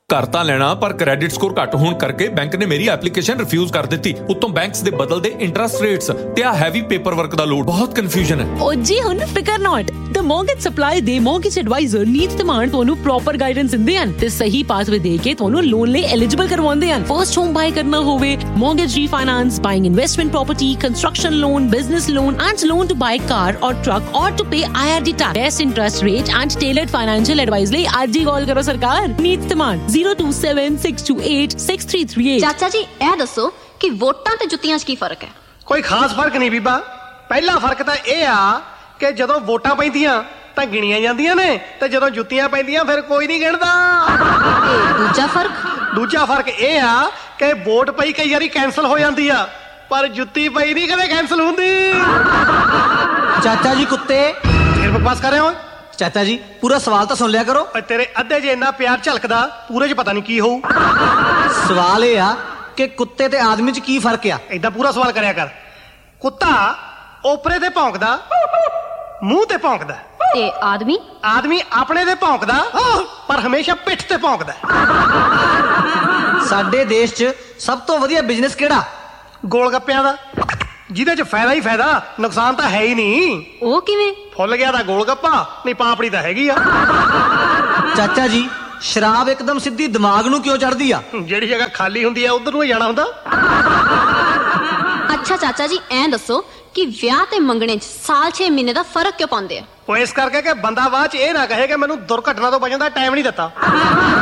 ਘਰ ਤਾਂ ਲੈਣਾ ਪਰ ਕ੍ਰੈਡਿਟ ਸਕੋਰ ਘੱਟ ਹੋਣ ਕਰਕੇ ਬੈਂਕ ਨੇ ਮੇਰੀ ਐਪਲੀਕੇਸ਼ਨ ਰਿਫਿਊਜ਼ ਕਰ ਦਿੱਤੀ। ਉੱਤੋਂ ਬੈਂਕਸ ਦੇ ਬਦਲਦੇ ਇੰਟਰਸਟ ਰੇਟਸ ਤੇ ਆ ਹੈਵੀ ਪੇਪਰ ਵਰਕ ਦਾ ਲੋਡ, ਬਹੁਤ ਕਨਫਿਊਜ਼ਨ ਹੈ। ਓ ਜੀ ਹੁਣ ਫਿਕਰ ਨਾਟ, ਦ ਮੌਰਗੇਜ ਸਪਲਾਈ ਦੇ ਮੌਰਗੇਜ ਐਡਵਾਈਜ਼ਰ ਨੀਤ ਧਮਾਨ ਤੁਹਾਨੂੰ ਪ੍ਰੋਪਰ ਗਾਈਡੈਂਸ ਦਿੰਦੇ ਹਨ ਤੇ ਸਹੀ ਪਾਥਵੇ ਦੇ ਕੇ ਤੁਹਾਨੂੰ ਲੋਨ ਲਈ ਐਲੀਜੀਬਲ ਕਰਵਾਉਂਦੇ ਹਨ। ਫਰਸਟ ਹੋਮ ਬਾਈ ਕਰਨਾ ਹੋਵੇ, mortgage refinance, buying investment property, construction loan, business loan and loan to buy car or truck or to pay IRD tax, best interest rate and tailored financial advice ਲਈ ਅੱਜ ਹੀ ਕਾਲ ਕਰੋ ਸਰਕਾਰ। ਨੀਤ ਧਮਾਨ 0276286338। ਚਾਚਾ ਜੀ ਇਹ ਦੱਸੋ ਕਿ ਵੋਟਾਂ ਤੇ ਜੁੱਤੀਆਂ 'ਚ ਕੀ ਫਰਕ ਹੈ? ਕੋਈ ਖਾਸ ਫਰਕ ਨਹੀਂ ਬੀਬਾ। ਪਹਿਲਾ ਫਰਕ ਤਾਂ ਇਹ ਆ ਕਿ ਜਦੋਂ ਵੋਟਾਂ ਪੈਂਦੀਆਂ ਤਾਂ ਗਿਣੀਆਂ ਜਾਂਦੀਆਂ ਨੇ ਤੇ ਜਦੋਂ ਜੁੱਤੀਆਂ ਪੈਂਦੀਆਂ ਫਿਰ ਕੋਈ ਨਹੀਂ ਗਿਣਦਾ। ਦੂਜਾ ਫਰਕ ਇਹ ਆ ਕਿ ਵੋਟ ਪਈ ਕਈ ਵਾਰੀ ਕੈਂਸਲ ਹੋ ਜਾਂਦੀ ਆ ਪਰ ਜੁੱਤੀ ਪਈ ਨਹੀਂ ਕਦੇ ਕੈਂਸਲ ਹੁੰਦੀ। ਚਾਚਾ ਜੀ ਕੁੱਤੇ ਫਿਰ ਬਕਵਾਸ ਕਰ ਰਹੇ ਹੋ? ਚਾਚਾ ਜੀ ਪੂਰਾ ਸਵਾਲ ਤਾਂ ਸੁਣ ਲਿਆ ਕਰੋ। ਤੇਰੇ ਅੱਧੇ ਜੇ ਇੰਨਾ ਪਿਆਰ ਝਲਕਦਾ ਪੂਰੇ 'ਚ ਪਤਾ ਨਹੀਂ ਕੀ ਹੋਊ। ਸਵਾਲ ਇਹ ਆ ਕਿ ਕੁੱਤੇ ਤੇ ਆਦਮੀ 'ਚ ਕੀ ਫਰਕ ਆ? ਏਦਾਂ ਪੂਰਾ ਸਵਾਲ ਕਰਿਆ ਕਰ। ਕੁੱਤਾ ਓਪਰੇ ਤੇ ਭੌਂਕਦਾ, ਮੂੰਹ ਤੇ ਭੌਂਕਦਾ, ਤੇ ਆਦਮੀ ਆਪਣੇ ਤੇ ਭੌਂਕਦਾ ਪਰ ਹਮੇਸ਼ਾ ਪਿੱਠ ਤੇ ਭੌਂਕਦਾ। ਸਾਡੇ ਦੇਸ਼ 'ਚ ਸਭ ਤੋਂ ਵਧੀਆ ਬਿਜ਼ਨਸ ਕਿਹੜਾ? ਗੋਲ ਗੱਪਿਆਂ ਦਾ, ਜਿਹਦੇ 'ਚ ਫਾਇਦਾ ਹੀ ਫਾਇਦਾ, ਨੁਕਸਾਨ ਤਾਂ ਹੈ ਹੀ ਨਹੀਂ। ਉਹ ਕਿਵੇਂ? ਫੁੱਲ ਗਿਆ ਤਾਂ ਗੋਲ ਗੱਪਾ, ਨਹੀਂ ਪਾਪੜੀ ਤਾਂ ਹੈਗੀ ਆ। ਚਾਚਾ ਜੀ ਸ਼ਰਾਬ ਇੱਕਦਮ ਸਿੱਧੀ ਦਿਮਾਗ ਨੂੰ ਕਿਉਂ ਚੜਦੀ ਆ? ਜਿਹੜੀ ਜਗ੍ਹਾ ਖਾਲੀ ਹੁੰਦੀ ਆ ਉਧਰ ਨੂੰ ਹੀ ਜਾਣਾ ਹੁੰਦਾ। ਅੱਛਾ ਚਾਚਾ ਜੀ ਐਂ ਦੱਸੋ ਕਿ ਵਿਆਹ ਤੇ ਮੰਗਣੇ 'ਚ ਸਾਲ 6 ਮਹੀਨੇ ਦਾ ਫਰਕ ਕਿਉਂ ਪਾਉਂਦੇ ਆ? ਉਹ ਇਸ ਕਰਕੇ ਕਿ ਬੰਦਾ ਬਾਅਦ 'ਚ ਇਹ ਨਾ ਕਹੇ ਕਿ ਮੈਨੂੰ ਦੁਰਘਟਨਾ ਤੋਂ ਬਚਣ ਦਾ ਟਾਈਮ ਨਹੀਂ ਦਿੱਤਾ।